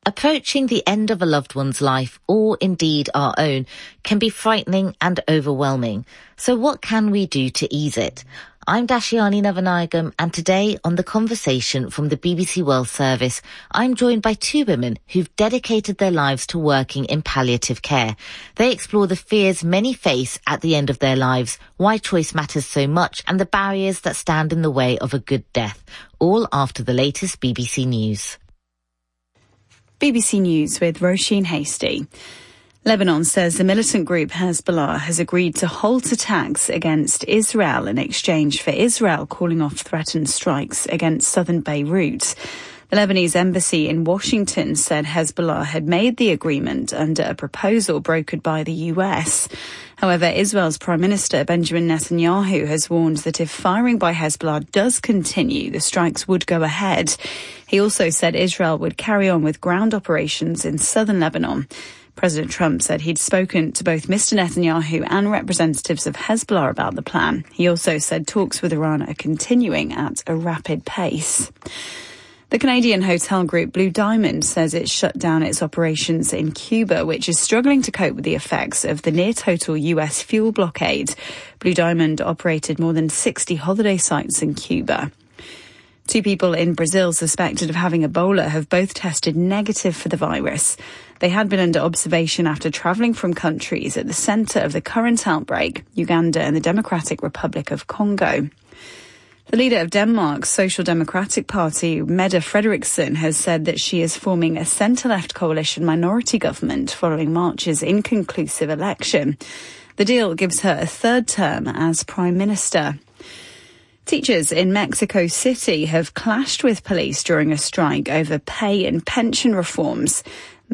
Approaching the end of a loved one's life, or indeed our own, can be frightening and overwhelming. So what can we do to ease it? I'm Dashiani Navanayagam, and today on The Conversation from the BBC World Service, I'm joined by two women who've dedicated their lives to working in palliative care. They explore the fears many face at the end of their lives, why choice matters so much, and the barriers that stand in the way of a good death. All after the latest BBC News. BBC News with Roisin Hasty. Lebanon says the militant group Hezbollah has agreed to halt attacks against Israel in exchange for Israel calling off threatened strikes against southern Beirut. The Lebanese embassy in Washington said Hezbollah had made the agreement under a proposal brokered by the US. However, Israel's Prime Minister Benjamin Netanyahu has warned that if firing by Hezbollah does continue, the strikes would go ahead. He also said Israel would carry on with ground operations in southern Lebanon. President Trump said he'd spoken to both Mr. Netanyahu and representatives of Hezbollah about the plan. He also said talks with Iran are continuing at a rapid pace. The Canadian hotel group Blue Diamond says it shut down its operations in Cuba, which is struggling to cope with the effects of the near-total US fuel blockade. Blue Diamond operated more than 60 holiday sites in Cuba. 2 people in Brazil suspected of having Ebola have both tested negative for the virus. They had been under observation after travelling from countries at the centre of the current outbreak, Uganda and the Democratic Republic of Congo. The leader of Denmark's Social Democratic Party, Mette Frederiksen, has said that she is forming a centre-left coalition minority government following March's inconclusive election. The deal gives her a third term as Prime Minister. Teachers in Mexico City have clashed with police during a strike over pay and pension reforms.